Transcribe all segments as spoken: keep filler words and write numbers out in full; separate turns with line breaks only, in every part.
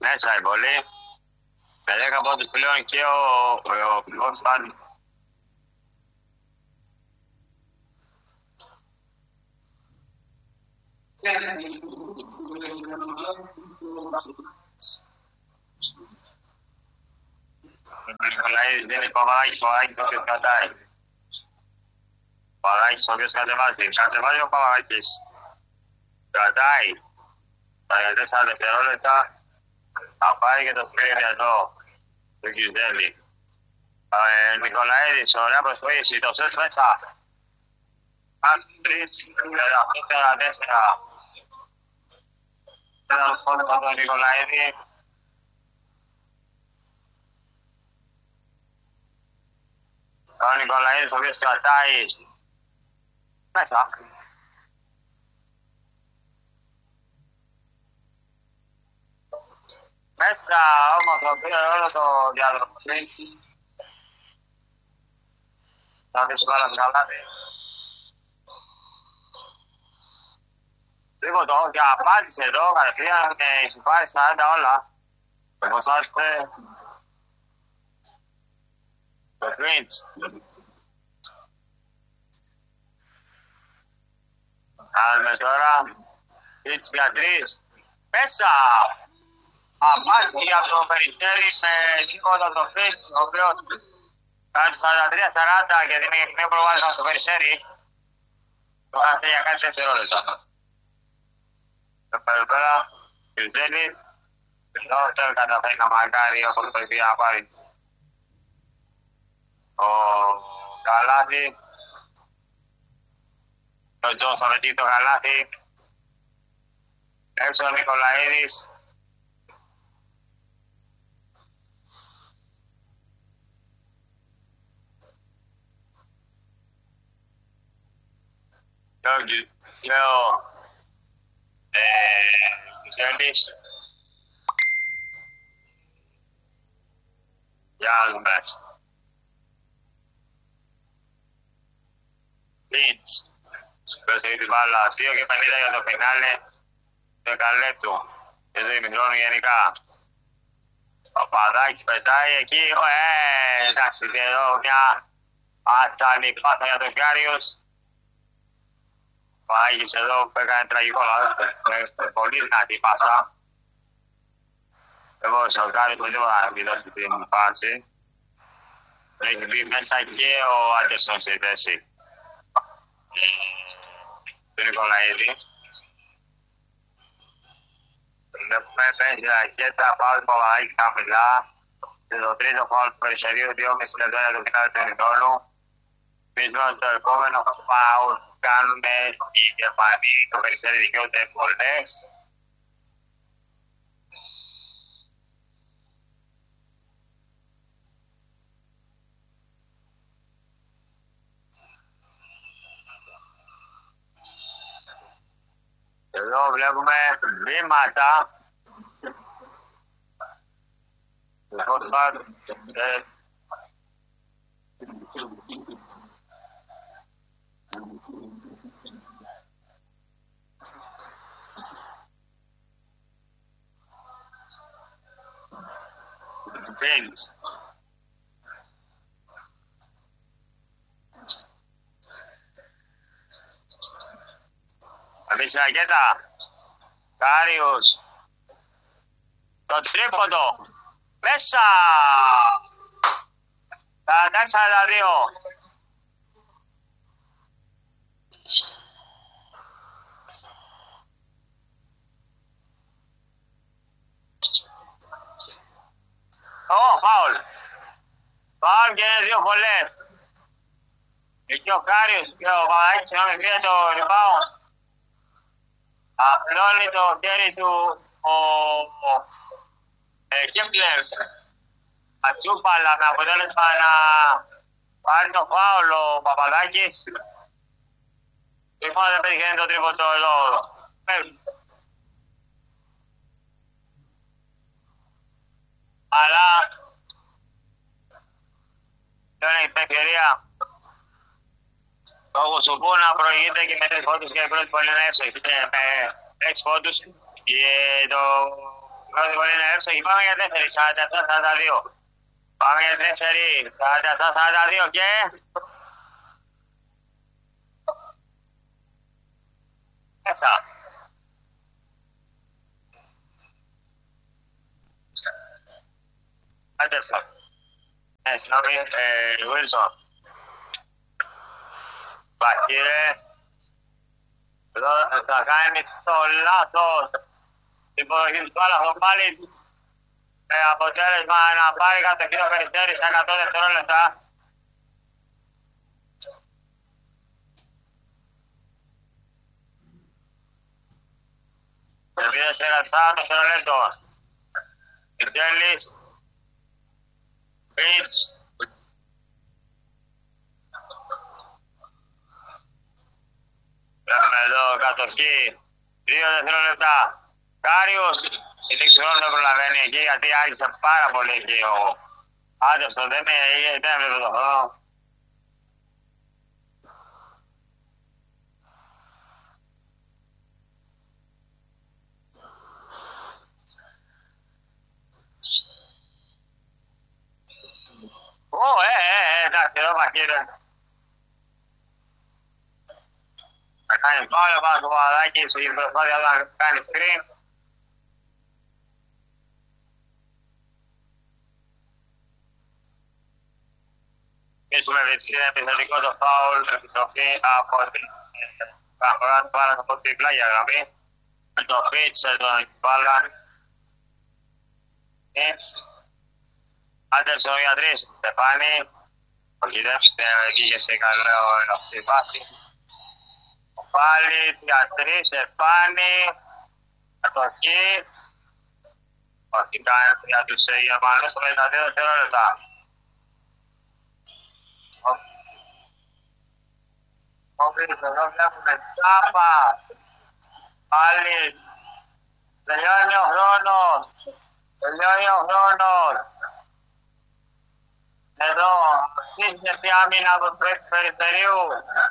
Μέσα η βολή. Με δέκα πόντους πλέον και ο, ο φιλός Φάνη. Ο Νικολαίδης δίνει Παπαδάκη, Παπαδάκης ο οποίος κρατάει. Παπαδάκης ο οποίος κατεβάζει. Κατεβάζει ο Παπαδάκης. Κρατάει. Τα τέσσερα δευτερόλεπτα θα πάει και το σκρίνει εδώ του Κιζέλη. Ε, Νικολαίδης, ωραία προσποίηση, το σετ μέσα. Ας τρεις, τέσσερα, τέσσερα. Ένα φόντο από τον Νικολαίδη. Ο Νικολαίδης, ο οποίος κρατάει μέσα. Μέσα όμως το πήρε όλο το διαδρομή. Θα δεις πάρα καλά. Τίποτα, όχι, απάντησε εδώ, κατευθείαν συμφάρει σαράντα όλα. Όπως άστε το Twins. Κάνουμε τώρα Twins για τρεις. Μέσα! Απάντηση από το Περιστέρι με τίποτα το Twins, ο οποίος κάνει σαράντα τρία σαράντα και δίνει νέο προβάδισμα στο Περιστέρι. Το κάνει για κάτι δευτερόλεπτα. Εδώ πέρα, Κιζέλης, εδώ δεν καταφέρει να μαρκάρει όπως το είπε να πάρει ο Καλάθι. Ο Τζος θα πετύχει το Καλάθι. Έξω ο Νικολαίδης. Και ο Κιζέλης. Γιάννμπερς. Λίντς. Προσεγεί την μπάλα. δύο και πενήντα για το φινάλε. δεκαλέπτου. Και το ημιχρόνο γενικά. Ο Παδάκης πετάει εκεί. Ε, εντάξει, εδώ μια ατσαλή πάσα για τον Κάριος. Ο Άγης εδώ που έκανε τραγικό λάθος. Πολύ δυνατή πάσα. Εγώ ο Κάριος δεν μπορώ να δώσει την φάση. Έχει μπει μέσα και ο Άντερσον στη θέση του Νικολαίδη. Βλέπουμε πέντε ρακέτα, πάω του Παπαδάκη χαμηλά. Και το τρίτο φάουλ του Περιστερίου, δυόμισι λεπτά για το φινάλε του ημιχρόνου. Πίσω το επόμενο φάουλ που κάνουμε οι Γερμανοί, το Περιστέρι δικαιούται πολλές. Εδώ βλέπουμε βήματα. Things. Αφήσει ρακέτα. Κάριος. Το τρίποντο. Μέσα. σαράντα σαράντα δύο. Ω, φάουλ. Φάουλ και είναι δύο βολές. Εκεί ο Κάριος και ο Παπαδάκης συγγνώμη πήρε το rebound. Απλώνει το χέρι του ο Κέμπλερ. Ατσούπαλα με αποτέλεσμα να πάρει το φάουλ ο Παπαδάκης. Λοιπόν δεν πετυχαίνει το τρίποντο εδώ. Αλλά δεν έχει την ευκαιρία το Κουσουπού να προηγείται και με τρεις πόντους και η πρώτη πολύ εύσοχη με έξι πόντους και το πρώτη βολή είναι εύστοχη. Πάμε για τέσσερα, σαράντα επτά σαράντα δύο. Πάμε για τέσσερα, σαράντα επτά σαράντα δύο και... Μέσα. Άντερσον. Ναι, συγγνώμη, Βίλσον. Μπακύρε. Εδώ θα κάνει το λάθος. Την υποδοχή του μπάλα θα πάλι ε, αποτέλεσμα να πάρει κατευθείαν το Περιστέρι σε εκατό δευτερόλεπτα. Επίδε σε εκατό δευτερόλεπτο. Ιτσέλης. Πιτς. Έχουμε εδώ κατοχή. Δύο δευτερόλεπτα. Κάριος, συνήθως χρόνο δεν προλαβαίνει εκεί γιατί άρχισε πάρα πολύ εκεί ο Άντερσον, δεν έβλεπε το χρόνο. Ω, ε, ε, εντάξει, εδώ Παχύρε. Θα κάνει πάλι πάνω στο παδάκι, στην προσπάθεια να κάνει screen. Πίσουμε βρίσκεται επιθετικό το φάουλ, επιστροφή από την παραφορά του μπάλα από την πλάγια γραμμή. Με το Φιτς, τον μπάλα. Φιτς. Άντερσον για τρεις, Στεφάνη. Όχι δεύτερο, εκεί σε καλό αυτή πάση. Πάλι για τρεις, Στεφάνη. Κατοχή. Όχι κάνει για τους Γερμανούς με τα δύο δευτερόλεπτα. Όχι, εδώ βλέπουμε τσάπα. Πάλι. Τελειώνει ο χρόνος. Τελειώνει ο χρόνος. Εδώ, σύστηση άμυνα του Περιστερίου.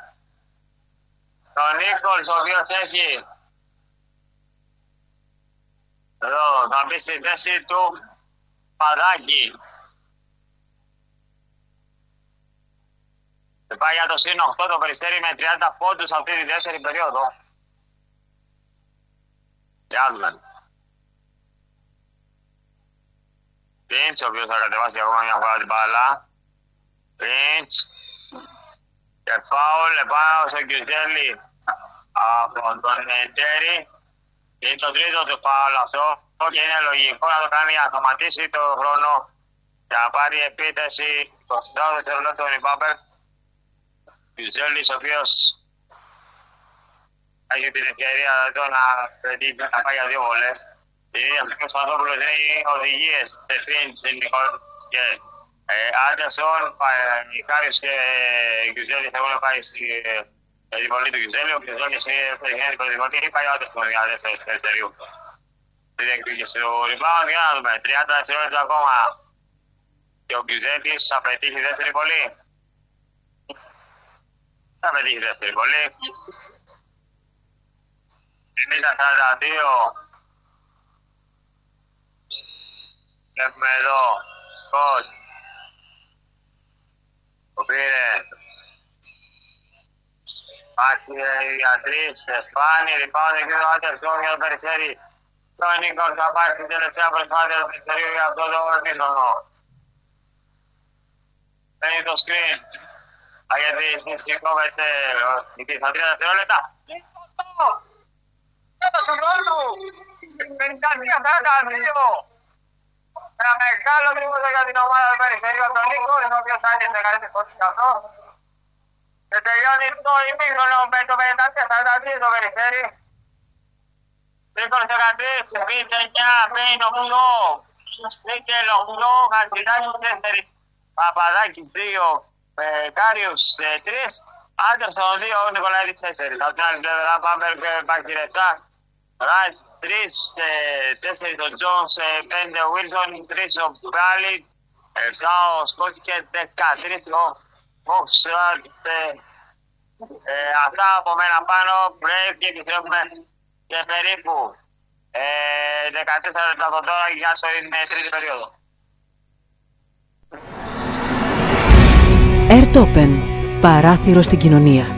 Το Νίκολς, ο οποίος έχει. Εδώ, θα μπει στη θέση του Παδάκη. Πάει για το συν οκτώ το Περιστέρι με τριάντα πόντους αυτή τη δεύτερη περίοδο. Γιάννη. Πίντς, ο οποίος θα κατεβάσει ακόμα μια φορά την μπάλα. Πίντς. Και φάουλ επάνω στο Κιουζέλη από τον Τέρι. Και είναι το τρίτο του φάουλ αυτό. Και είναι λογικό να το κάνει για να σταματήσει το χρόνο και να πάρει επίθεση το συντράδο δευτερόλεπτο η Πάμπερ. Κιουζέλης, ο οποίος έχει την ευκαιρία εδώ να πετύχει να πάει για δύο βολές. Η ίδια στιγμή ο Σπαθόπουλος δίνει οδηγίες σε Φίντς, Νικόλ και Άντερσον. Κάριος και Κιουζέλης έχουν πάει στην βολή του Κιουζέλη. Ο Κιουζέλης περιμένει την πρώτη βολή και πάει ο Άντερσον για δεύτερο Περιστερίου. Τη διεκδίκηση του rebound, για να δούμε. τριάντα δευτερόλεπτα ακόμα και ο Κιουζέλης θα πετύχει δεύτερη βολή. Θα πετύχει δεύτερη βολή. πενήντα σαράντα δύο. Βλέπουμε εδώ Σκοτ. Το πήρε. Άξιε για τρεις. Σπάνι. Ριπάουν εκεί το Άντερσον για το Περιστέρι. Το Νίκολ θα πάει στην τελευταία προσπάθεια του Περιστερίου για αυτό το ορμίσονο. Παίρνει το screen. Γιατί σηκώμεται στα τρία δευτερόλεπτα. Ένα του ρόλου. πενήντα τρία σαράντα δύο. Ένα μεγάλο γρήγορα για την ομάδα του Περιστερίου από τον Νίκο, ο οποίος θα είναι μεγαλύτερη φώση και αυτό. Και τελειώνει το ημίχρονο με το πενήντα τρία σαράντα δύο το Περιστέρι. Νίκολος εκατρείς, Φίτς εννιά, Πέιν οκτώ, Νίκελ οκτώ, Χατζηδάκης τέσσερα, Παπαδάκης δύο, Κάριος τρεις, Άντερσον δύο, Νικολαίδης τέσσερα. Από την άλλη πλευρά Πάμπερ και Παχυρετά, Ράιτ τρεις, τέσσερα ο Τζόνς, πέντε ο Βίλσον, τρεις ο Μπράλι, επτά ο Σκότ και δεκατρία ο Μόξαρτ. Αυτά από μένα πάνω, break και επιστρέφουμε και περίπου Ε, δεκατέσσερα λεπτά από τώρα για στην τρίτη περίοδο.
Airtopen. Παράθυρο στην κοινωνία.